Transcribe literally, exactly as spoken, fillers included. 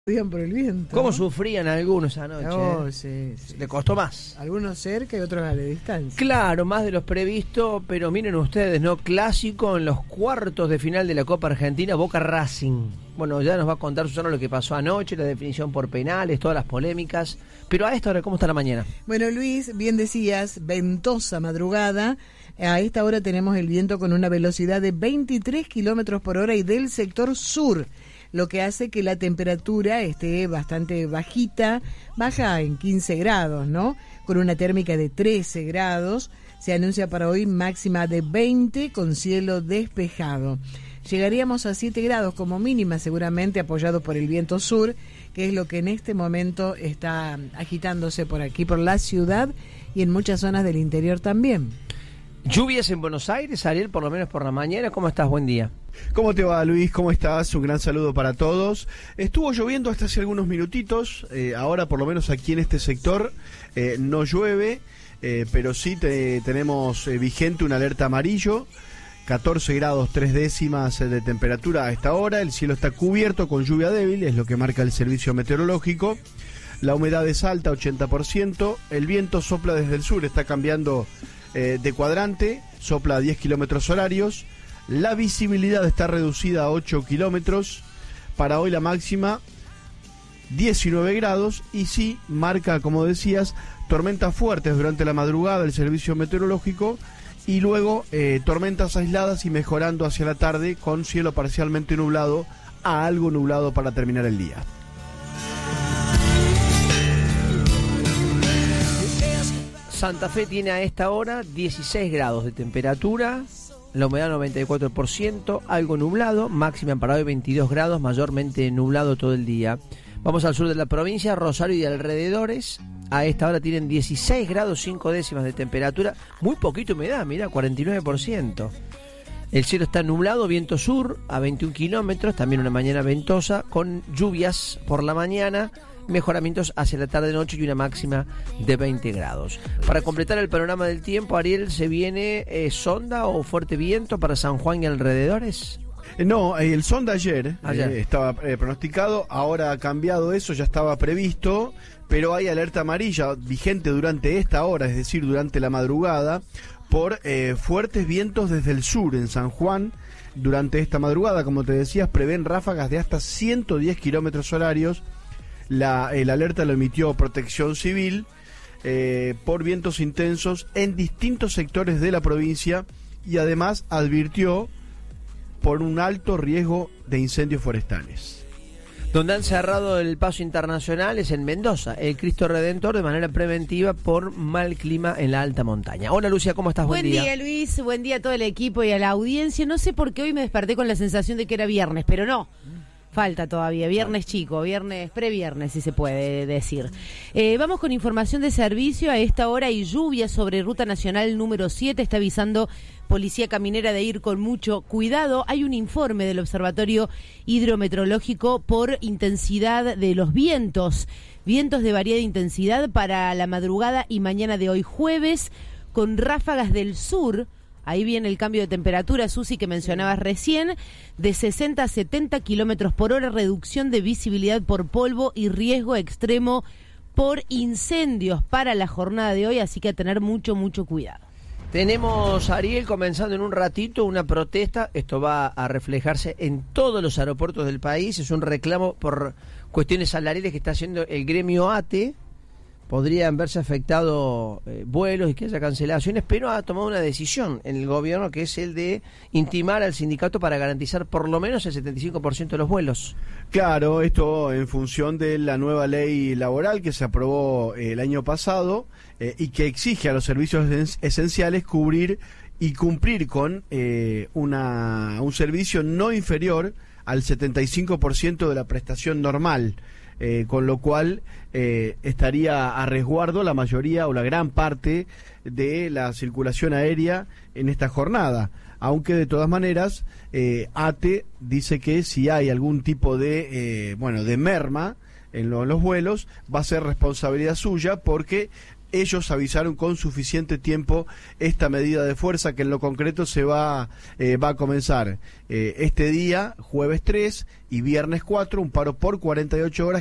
Por el viento. ¿Cómo ¿no? sufrían algunos anoche? Oh, eh? sí, sí. Le costó más. Algunos cerca y otros a la distancia. Claro, más de los previsto, pero miren ustedes, ¿no? Clásico en los cuartos de final de la Copa Argentina, Boca Racing. Bueno, ya nos va a contar Susana lo que pasó anoche, la definición por penales, todas las polémicas. Pero a esta hora, ¿cómo está la mañana? Bueno, Luis, bien decías, ventosa madrugada. A esta hora tenemos el viento con una velocidad de veintitrés kilómetros por hora y del sector sur, lo que hace que la temperatura esté bastante bajita, baja en quince grados, ¿no? Con una térmica de trece grados. Se anuncia para hoy máxima de veinte con cielo despejado. Llegaríamos a siete grados como mínima, seguramente apoyado por el viento sur, que es lo que en este momento está agitándose por aquí, por la ciudad y en muchas zonas del interior también. Lluvias en Buenos Aires, Ariel, por lo menos por la mañana. ¿Cómo estás? Buen día. ¿Cómo te va, Luis? ¿Cómo estás? Un gran saludo para todos. Estuvo lloviendo hasta hace algunos minutitos. Eh, ahora, por lo menos aquí en este sector, eh, no llueve, eh, pero sí te, tenemos eh, vigente una alerta amarillo. catorce grados tres décimas de temperatura a esta hora. El cielo está cubierto con lluvia débil, es lo que marca el servicio meteorológico. La humedad es alta, ochenta por ciento. El viento sopla desde el sur, está cambiando eh, de cuadrante, sopla a diez kilómetros horarios. La visibilidad está reducida a ocho kilómetros. Para hoy la máxima diecinueve grados y sí marca, como decías, tormentas fuertes durante la madrugada el servicio meteorológico y luego eh, tormentas aisladas y mejorando hacia la tarde con cielo parcialmente nublado a algo nublado para terminar el día. Santa Fe tiene a esta hora dieciséis grados de temperatura, la humedad noventa y cuatro por ciento, algo nublado, máxima para hoy veintidós grados, mayormente nublado todo el día. Vamos al sur de la provincia, Rosario y alrededores, a esta hora tienen dieciséis grados cinco décimas de temperatura, muy poquita humedad, mira, cuarenta y nueve por ciento. El cielo está nublado, viento sur a veintiún kilómetros, también una mañana ventosa, con lluvias por la mañana, mejoramientos hacia la tarde-noche y una máxima de veinte grados. Para completar el panorama del tiempo, Ariel, ¿se viene eh, sonda o fuerte viento para San Juan y alrededores? Eh, no, eh, el sonda ayer, ayer. Eh, estaba eh, pronosticado, ahora ha cambiado eso, ya estaba previsto, pero hay alerta amarilla vigente durante esta hora, es decir, durante la madrugada, por eh, fuertes vientos desde el sur en San Juan. Durante esta madrugada, como te decías, prevén ráfagas de hasta ciento diez kilómetros horarios. La, el alerta lo emitió Protección Civil eh, por vientos intensos en distintos sectores de la provincia y además advirtió por un alto riesgo de incendios forestales. Donde han cerrado el paso internacional es en Mendoza, el Cristo Redentor, de manera preventiva por mal clima en la alta montaña. Hola Lucia, ¿cómo estás? Buen, Buen día. día Luis, buen día a todo el equipo y a la audiencia. No sé por qué hoy me desperté con la sensación de que era viernes, pero no. Falta todavía, viernes chico, viernes, previernes si se puede decir. Eh, vamos con información de servicio. A esta hora hay lluvia sobre Ruta Nacional número siete, está avisando Policía Caminera de ir con mucho cuidado. Hay un informe del Observatorio Hidrometeorológico por intensidad de los vientos, vientos de variada intensidad para la madrugada y mañana de hoy jueves, con ráfagas del sur. Ahí viene el cambio de temperatura, Susi, que mencionabas recién, de sesenta a setenta kilómetros por hora, reducción de visibilidad por polvo y riesgo extremo por incendios para la jornada de hoy, así que a tener mucho, mucho cuidado. Tenemos, Ariel, comenzando en un ratito, una protesta. Esto va a reflejarse en todos los aeropuertos del país. Es un reclamo por cuestiones salariales que está haciendo el gremio A T E. Podrían verse afectados eh, vuelos y que haya cancelaciones, pero ha tomado una decisión en el gobierno que es el de intimar al sindicato para garantizar por lo menos el setenta y cinco por ciento de los vuelos. Claro, esto en función de la nueva ley laboral que se aprobó eh, el año pasado eh, y que exige a los servicios es- esenciales cubrir y cumplir con eh, una, un servicio no inferior al setenta y cinco por ciento de la prestación normal. Eh, con lo cual eh, estaría a resguardo la mayoría o la gran parte de la circulación aérea en esta jornada, aunque de todas maneras eh, A T E dice que si hay algún tipo de eh, bueno de merma en, lo, en los vuelos va a ser responsabilidad suya porque ellos avisaron con suficiente tiempo esta medida de fuerza que en lo concreto se va, eh, va a comenzar eh, este día, jueves tres y viernes cuatro, un paro por cuarenta y ocho horas